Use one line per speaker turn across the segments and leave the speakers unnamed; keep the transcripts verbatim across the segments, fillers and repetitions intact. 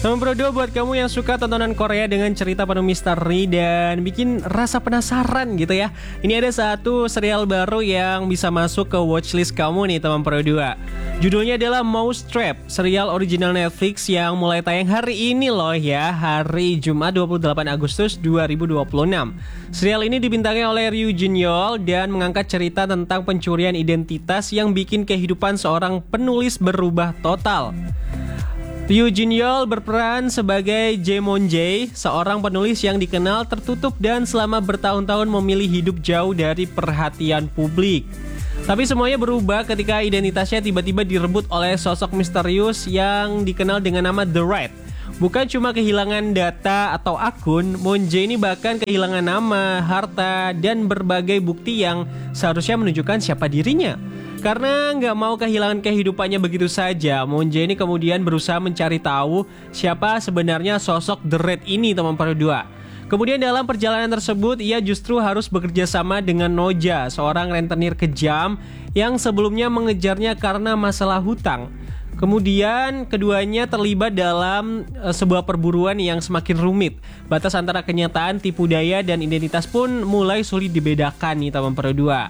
Teman Pro dua, buat kamu yang suka tontonan Korea dengan cerita penuh misteri dan bikin rasa penasaran gitu ya, ini ada satu serial baru yang bisa masuk ke watchlist kamu nih teman Pro dua. Judulnya adalah Mousetrap, serial original Netflix yang mulai tayang hari ini loh ya, hari Jumat dua puluh delapan Agustus dua ribu dua puluh enam. Serial ini dibintangi oleh Ryu Jin-yeol dan mengangkat cerita tentang pencurian identitas yang bikin kehidupan seorang penulis berubah total. Ryu Jin-yeol berperan sebagai Jaemon Jae, seorang penulis yang dikenal tertutup dan selama bertahun-tahun memilih hidup jauh dari perhatian publik. Tapi semuanya berubah ketika identitasnya tiba-tiba direbut oleh sosok misterius yang dikenal dengan nama The Rat. Bukan cuma kehilangan data atau akun, Moon Jae ini bahkan kehilangan nama, harta, dan berbagai bukti yang seharusnya menunjukkan siapa dirinya. Karena nggak mau kehilangan kehidupannya begitu saja, Moon Jae ini kemudian berusaha mencari tahu siapa sebenarnya sosok The Rat ini teman Pro dua. Kemudian dalam perjalanan tersebut, ia justru harus bekerja sama dengan Noja, seorang rentenir kejam yang sebelumnya mengejarnya karena masalah hutang. Kemudian keduanya terlibat dalam e, sebuah perburuan yang semakin rumit. Batas antara kenyataan, tipu daya, dan identitas pun mulai sulit dibedakan nih teman Pro dua.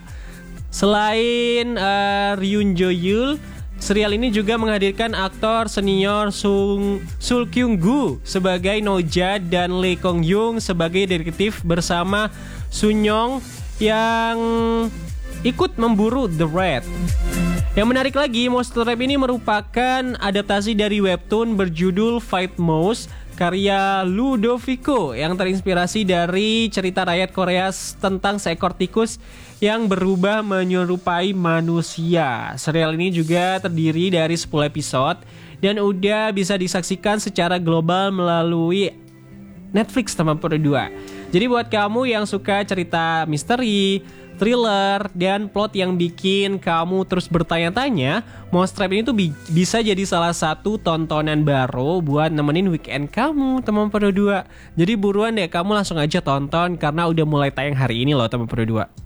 Selain uh, Ryun Jo-yeol, serial ini juga menghadirkan aktor senior Sung Sul Kyung-gu sebagai Noja dan Lee Kong-young sebagai detektif bersama Sun Young yang ikut memburu The Rat. Yang menarik lagi, Mousetrap ini merupakan adaptasi dari webtoon berjudul Fight Mouse karya Ludovico yang terinspirasi dari cerita rakyat Korea tentang seekor tikus yang berubah menyerupai manusia. Serial ini juga terdiri dari sepuluh episode dan udah bisa disaksikan secara global melalui Netflix teman Pro dua. Jadi buat kamu yang suka cerita misteri, thriller, dan plot yang bikin kamu terus bertanya-tanya, Mousetrap ini tuh bi- bisa jadi salah satu tontonan baru buat nemenin weekend kamu teman Pro dua. Jadi buruan deh, kamu langsung aja tonton karena udah mulai tayang hari ini loh teman Pro dua.